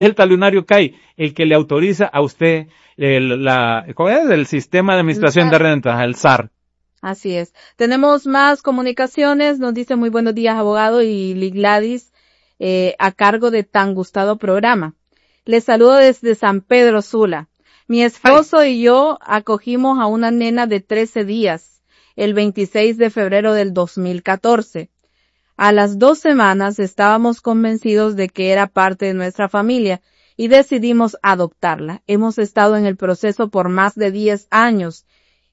el talonario CAI el que le autoriza a usted ¿cuál es? El sistema de administración de rentas, el SAR. Así es. Tenemos más comunicaciones. Nos dice muy buenos días, abogado, y Gladys, a cargo de tan gustado programa. Les saludo desde San Pedro Sula. Mi esposo y yo acogimos a una nena de 13 días, el 26 de febrero del 2014. A las 2 semanas estábamos convencidos de que era parte de nuestra familia y decidimos adoptarla. Hemos estado en el proceso por más de 10 años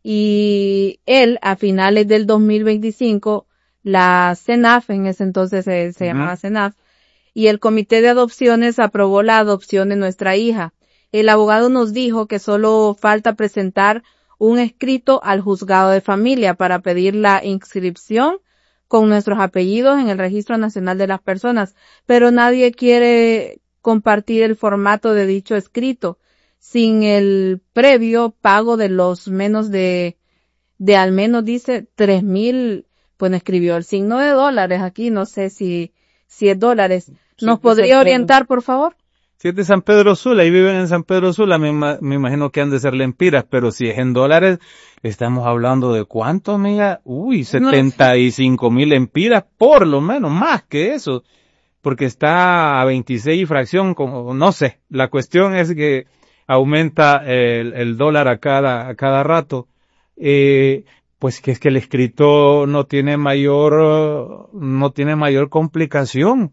y él, a finales del 2025, la CENAF, en ese entonces se llamaba CENAF, y el Comité de Adopciones aprobó la adopción de nuestra hija. El abogado nos dijo que solo falta presentar un escrito al juzgado de familia para pedir la inscripción con nuestros apellidos en el Registro Nacional de las Personas, pero nadie quiere compartir el formato de dicho escrito sin el previo pago de los menos de al menos dice 3,000, pues escribió el signo de dólares aquí, no sé si es dólares. ¿Nos podría orientar, por favor? Si es de San Pedro Sula y viven en San Pedro Sula, me imagino que han de ser lempiras, pero si es en dólares, estamos hablando de ¿cuánto, amiga? 75,000 lempiras, por lo menos, más que eso, porque está a 26 y fracción, como, no sé. La cuestión es que aumenta el dólar a cada rato. Pues que es que el escrito no tiene mayor complicación.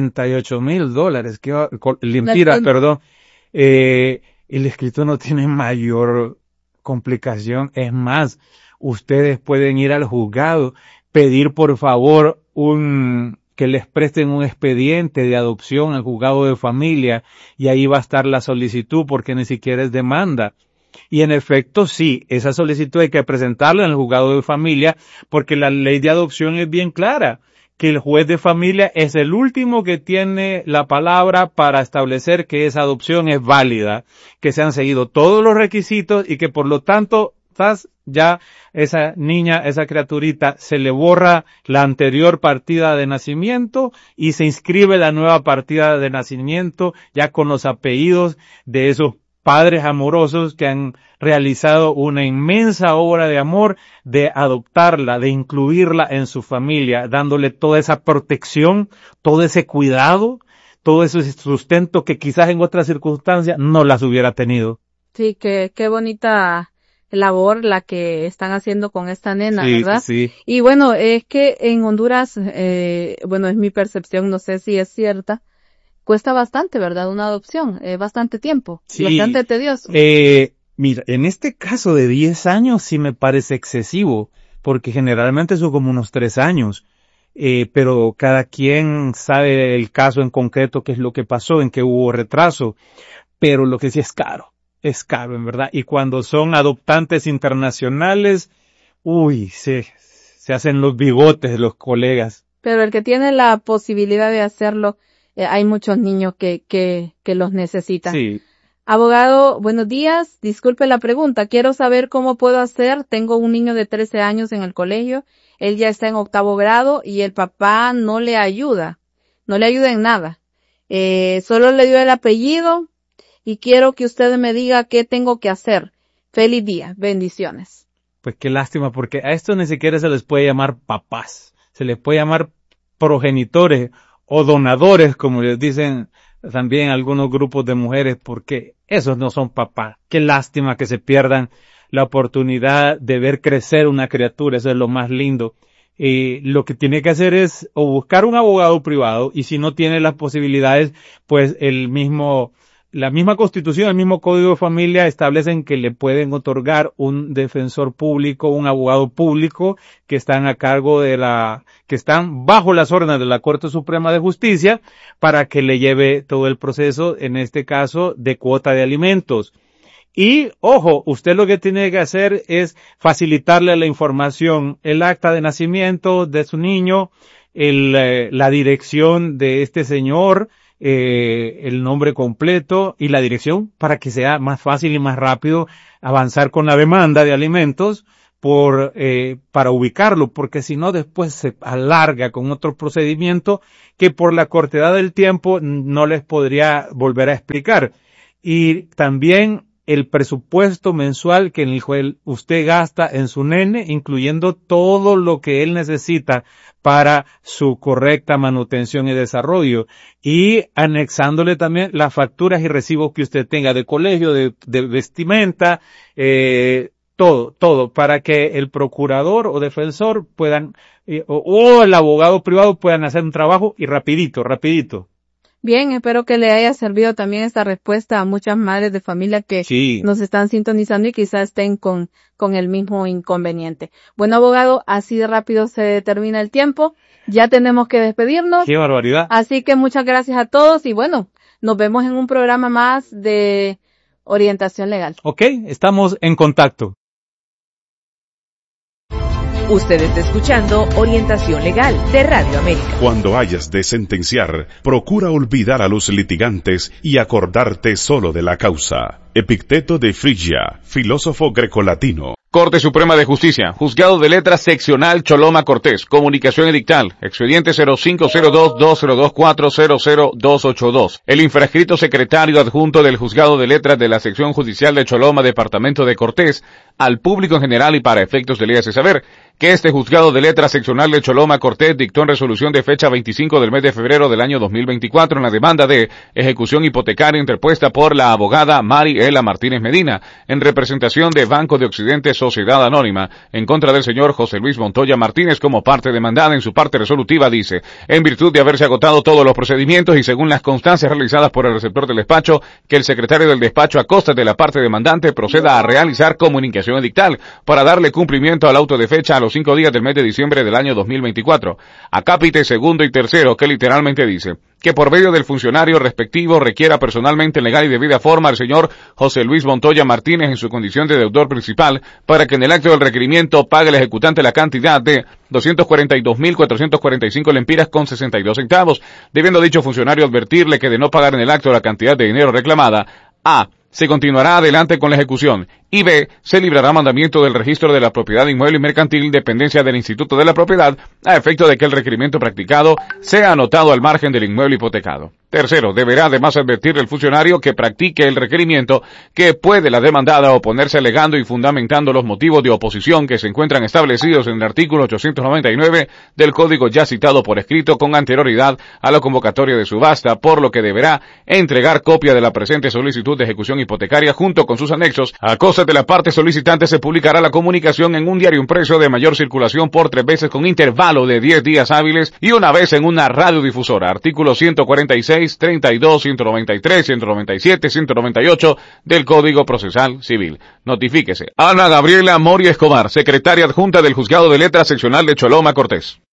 $78,000, lempiras, perdón. El escrito no tiene mayor complicación. Es más, ustedes pueden ir al juzgado, pedir por favor que les presten un expediente de adopción al juzgado de familia y ahí va a estar la solicitud porque ni siquiera es demanda. Y en efecto, sí, esa solicitud hay que presentarla en el juzgado de familia porque la ley de adopción es bien clara, que el juez de familia es el último que tiene la palabra para establecer que esa adopción es válida, que se han seguido todos los requisitos y que por lo tanto ya esa niña, esa criaturita, se le borra la anterior partida de nacimiento y se inscribe la nueva partida de nacimiento ya con los apellidos de esos padres amorosos que han realizado una inmensa obra de amor de adoptarla, de incluirla en su familia, dándole toda esa protección, todo ese cuidado, todo ese sustento que quizás en otras circunstancias no las hubiera tenido. Sí, qué bonita labor la que están haciendo con esta nena, sí, ¿verdad? Sí. Y bueno, es que en Honduras, bueno, es mi percepción, no sé si es cierta, cuesta bastante, ¿verdad? Una adopción, bastante tiempo, sí, bastante tedioso. Mira, en este caso de 10 años sí me parece excesivo, porque generalmente son como unos 3 años, pero cada quien sabe el caso en concreto, qué es lo que pasó, en qué hubo retraso, pero lo que sí es caro en verdad, y cuando son adoptantes internacionales, se hacen los bigotes los colegas. Pero el que tiene la posibilidad de hacerlo, hay muchos niños que los necesitan. Sí. Abogado, buenos días. Disculpe la pregunta. Quiero saber cómo puedo hacer. Tengo un niño de 13 años en el colegio. Él ya está en 8º grado y el papá no le ayuda. No le ayuda en nada. Solo le dio el apellido y quiero que usted me diga qué tengo que hacer. Feliz día. Bendiciones. Pues qué lástima, porque a esto ni siquiera se les puede llamar papás. Se les puede llamar progenitores o donadores, como les dicen también algunos grupos de mujeres, porque esos no son papás. Qué lástima que se pierdan la oportunidad de ver crecer una criatura, eso es lo más lindo. Lo que tiene que hacer es o buscar un abogado privado, y si no tiene las posibilidades, pues la misma Constitución, el mismo Código de Familia establecen que le pueden otorgar un defensor público, un abogado público que están a cargo que están bajo las órdenes de la Corte Suprema de Justicia para que le lleve todo el proceso, en este caso, de cuota de alimentos. Y, ojo, usted lo que tiene que hacer es facilitarle la información, el acta de nacimiento de su niño, la dirección de este señor, el nombre completo y la dirección para que sea más fácil y más rápido avanzar con la demanda de alimentos, para ubicarlo, porque si no después se alarga con otro procedimiento que por la cortedad del tiempo no les podría volver a explicar. Y también el presupuesto mensual que en el cual usted gasta en su nene, incluyendo todo lo que él necesita para su correcta manutención y desarrollo, y anexándole también las facturas y recibos que usted tenga de colegio, de vestimenta, todo, para que el procurador o defensor puedan, o el abogado privado puedan hacer un trabajo y rapidito. Bien, espero que le haya servido también esta respuesta a muchas madres de familia que sí, nos están sintonizando y quizás estén con el mismo inconveniente. Bueno, abogado, así de rápido se termina el tiempo. Ya tenemos que despedirnos. ¡Qué barbaridad! Así que muchas gracias a todos y bueno, nos vemos en un programa más de orientación legal. Ok, estamos en contacto. Usted está escuchando Orientación Legal de Radio América. Cuando hayas de sentenciar, procura olvidar a los litigantes y acordarte solo de la causa. Epicteto de Frigia, filósofo grecolatino. Corte Suprema de Justicia, Juzgado de Letras Seccional Choloma Cortés, Comunicación Edictal, expediente 0502-202-400-282. El infrascrito secretario adjunto del Juzgado de Letras de la Sección Judicial de Choloma, Departamento de Cortés, al público en general y para efectos de ley hace saber que este Juzgado de Letras Seccional de Choloma Cortés dictó en resolución de fecha 25 del mes de febrero del año 2024 en la demanda de ejecución hipotecaria interpuesta por la abogada Mari Ela Martínez Medina, en representación de Banco de Occidente Sociedad Anónima, en contra del señor José Luis Montoya Martínez como parte demandada. En su parte resolutiva dice, en virtud de haberse agotado todos los procedimientos y según las constancias realizadas por el receptor del despacho, que el secretario del despacho a costa de la parte demandante proceda a realizar comunicación edictal para darle cumplimiento al auto de fecha a los 5 días del mes de diciembre del año 2024. Acápite segundo y tercero, que literalmente dice que por medio del funcionario respectivo requiera personalmente en legal y debida forma al señor José Luis Montoya Martínez en su condición de deudor principal para que en el acto del requerimiento pague el ejecutante la cantidad de 242.445 lempiras con 62 centavos, debiendo dicho funcionario advertirle que de no pagar en el acto la cantidad de dinero reclamada, a. se continuará adelante con la ejecución, y b. se librará mandamiento del registro de la propiedad inmueble y mercantil, dependencia del Instituto de la Propiedad, a efecto de que el requerimiento practicado sea anotado al margen del inmueble hipotecado. Tercero, deberá además advertir el funcionario que practique el requerimiento que puede la demandada oponerse alegando y fundamentando los motivos de oposición que se encuentran establecidos en el artículo 899 del Código ya citado por escrito con anterioridad a la convocatoria de subasta, por lo que deberá entregar copia de la presente solicitud de ejecución hipotecaria junto con sus anexos. A costas de la parte solicitante se publicará la comunicación en un diario impreso de mayor circulación por 3 veces con intervalo de 10 días hábiles y una vez en una radiodifusora. Artículo 146, 32, 193, 197, 198 del Código Procesal Civil. Notifíquese. Ana Gabriela Mori Escobar, secretaria adjunta del Juzgado de Letras Seccional de Choloma Cortés.